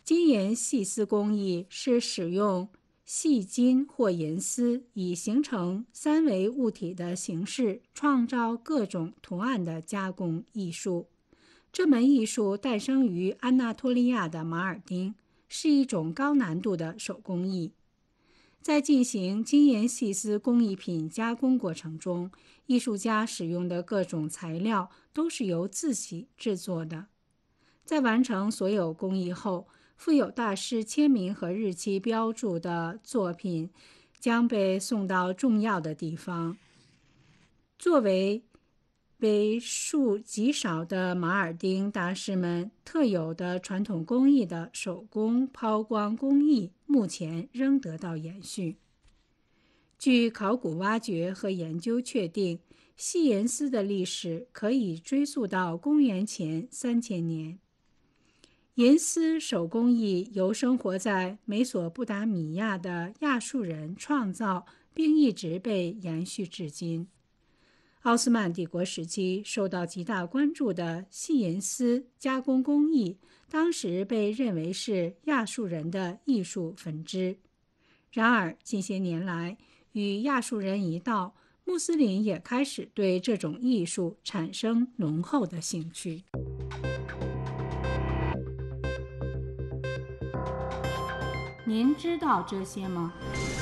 金银细丝工艺是使用细金或银丝以形成三维物体的形式，创造各种图案的加工艺术。这门艺术诞生于安纳托利亚的马尔丁，是一种高难度的手工艺。在进行金银细丝工艺品加工过程中，艺术家使用的各种材料都是由自己制作的。在完成所有工艺后，附有大师签名和日期标注的作品将被送到重要的地方，作为数极少的马尔丁大师们特有的传统工艺的手工抛光工艺，目前仍得到延续。据考古挖掘和研究确定，细银丝的历史可以追溯到公元前3000年。银丝手工艺由生活在美索不达米亚的亚述人创造，并一直被延续至今。奥斯曼帝国时期受到极大关注的细银丝加工工艺，当时被认为是亚述人的艺术分支。然而，近些年来，与亚述人一道，穆斯林也开始对这种艺术产生浓厚的兴趣。您知道这些吗？